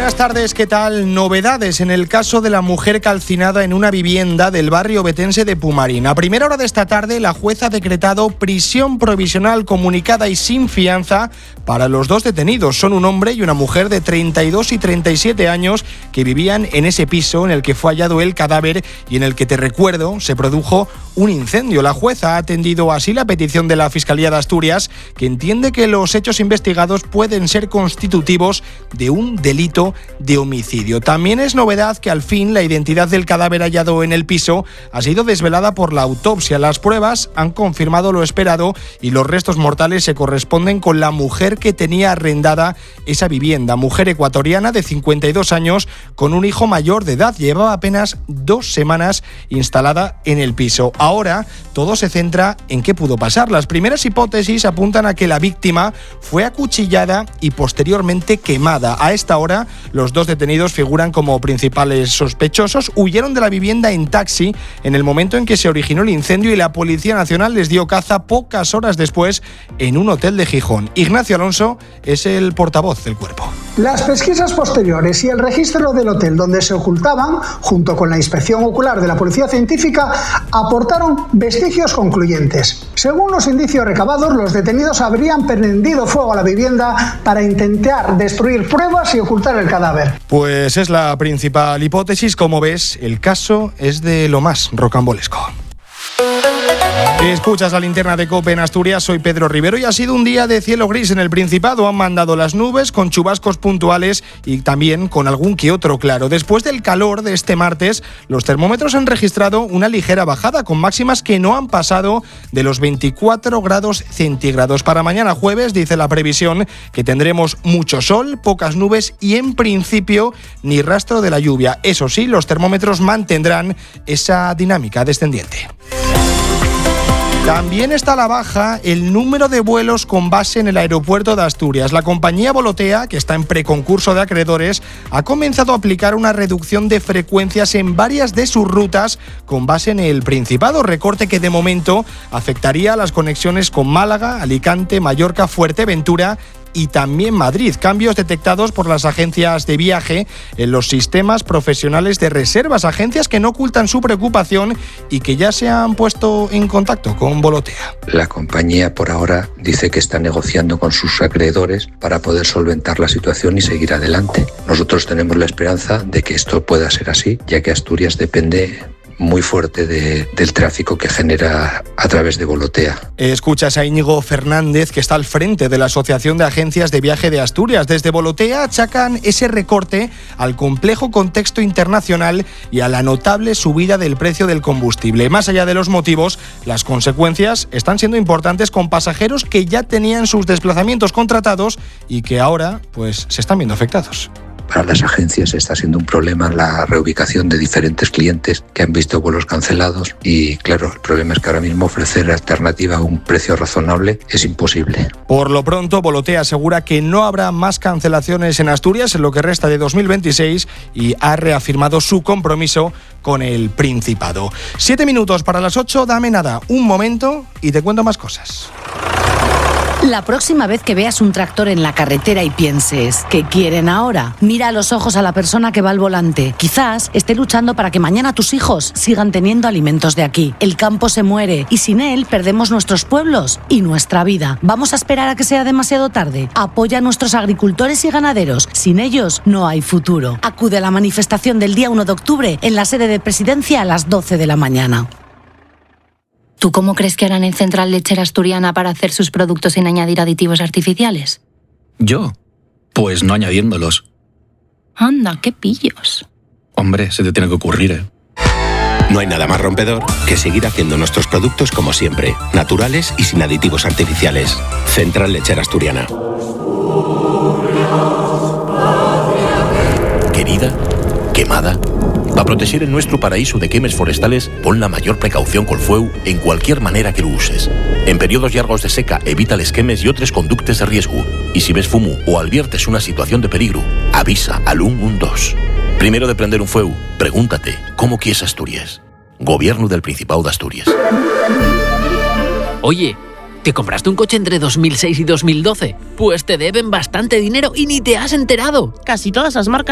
Buenas tardes, ¿qué tal? Novedades en el caso de la mujer calcinada en una vivienda del barrio ovetense de Pumarín. A primera hora de esta tarde, la jueza ha decretado prisión provisional comunicada y sin fianza para los dos detenidos. Son un hombre y una mujer de 32 y 37 años que vivían en ese piso en el que fue hallado el cadáver y en el que, te recuerdo, se produjo un incendio. La jueza ha atendido así la petición de la Fiscalía de Asturias, que entiende que los hechos investigados pueden ser constitutivos de un delito de homicidio. También es novedad que al fin la identidad del cadáver hallado en el piso ha sido desvelada por la autopsia. Las pruebas han confirmado lo esperado y los restos mortales se corresponden con la mujer que tenía arrendada esa vivienda. Mujer ecuatoriana de 52 años con un hijo mayor de edad. Llevaba apenas 2 semanas instalada en el piso. Ahora todo se centra en qué pudo pasar. Las primeras hipótesis apuntan a que la víctima fue acuchillada y posteriormente quemada. A esta hora, los dos detenidos figuran como principales sospechosos. Huyeron de la vivienda en taxi en el momento en que se originó el incendio y la Policía Nacional les dio caza pocas horas después en un hotel de Gijón. Ignacio Alonso es el portavoz del cuerpo. Las pesquisas posteriores y el registro del hotel donde se ocultaban, junto con la inspección ocular de la Policía Científica, aportaron vestigios concluyentes. Según los indicios recabados, los detenidos habrían prendido fuego a la vivienda para intentar destruir pruebas y ocultar el cadáver. Pues es la principal hipótesis. Como ves, el caso es de lo más rocambolesco. Escuchas la linterna de COPE en Asturias, soy Pedro Rivero y ha sido un día de cielo gris en el Principado. Han mandado las nubes con chubascos puntuales y también con algún que otro claro. Después del calor de este martes, los termómetros han registrado una ligera bajada con máximas que no han pasado de los 24 grados centígrados. Para mañana jueves, dice la previsión, que tendremos mucho sol, pocas nubes y en principio ni rastro de la lluvia. Eso sí, los termómetros mantendrán esa dinámica descendiente. También está a la baja el número de vuelos con base en el aeropuerto de Asturias. La compañía Volotea, que está en preconcurso de acreedores, ha comenzado a aplicar una reducción de frecuencias en varias de sus rutas con base en el Principado, recorte que de momento afectaría a las conexiones con Málaga, Alicante, Mallorca, Fuerteventura y también Madrid. Cambios detectados por las agencias de viaje en los sistemas profesionales de reservas, agencias que no ocultan su preocupación y que ya se han puesto en contacto con Volotea. La compañía por ahora dice que está negociando con sus acreedores para poder solventar la situación y seguir adelante. Nosotros tenemos la esperanza de que esto pueda ser así, ya que Asturias depende muy fuerte del tráfico que genera a través de Volotea. Escuchas a Íñigo Fernández, que está al frente de la Asociación de Agencias de Viaje de Asturias. Desde Volotea achacan ese recorte al complejo contexto internacional y a la notable subida del precio del combustible. Más allá de los motivos, las consecuencias están siendo importantes con pasajeros que ya tenían sus desplazamientos contratados y que ahora pues se están viendo afectados. Para las agencias está siendo un problema la reubicación de diferentes clientes que han visto vuelos cancelados y claro, el problema es que ahora mismo ofrecer alternativa a un precio razonable es imposible. Por lo pronto, Volotea asegura que no habrá más cancelaciones en Asturias en lo que resta de 2026 y ha reafirmado su compromiso con el Principado. 7 minutos para las 8, dame nada, un momento y te cuento más cosas. La próxima vez que veas un tractor en la carretera y pienses, ¿qué quieren ahora? Mira a los ojos a la persona que va al volante. Quizás esté luchando para que mañana tus hijos sigan teniendo alimentos de aquí. El campo se muere y sin él perdemos nuestros pueblos y nuestra vida. ¿Vamos a esperar a que sea demasiado tarde? Apoya a nuestros agricultores y ganaderos. Sin ellos no hay futuro. Acude a la manifestación del día 1 de octubre en la sede de Presidencia a las 12 de la mañana. ¿Tú cómo crees que harán en Central Lechera Asturiana para hacer sus productos sin añadir aditivos artificiales? ¿Yo? Pues no añadiéndolos. Anda, qué pillos. Hombre, se te tiene que ocurrir, ¿eh? No hay nada más rompedor que seguir haciendo nuestros productos como siempre, naturales y sin aditivos artificiales. Central Lechera Asturiana. Querida, quemada. Para proteger el nuestro paraíso de quemes forestales, pon la mayor precaución col fueu en cualquier manera que lo uses. En periodos llargos de seca, evita les quemes y otros conductes de riesgo. Y si ves fumo o adviertes una situación de peligro, avisa al 112. Primero de prender un fueu, pregúntate, ¿cómo quieres Asturias? Gobierno del Principado de Asturias. Oye, ¿te compraste un coche entre 2006 y 2012? Pues te deben bastante dinero y ni te has enterado. Casi todas las marcas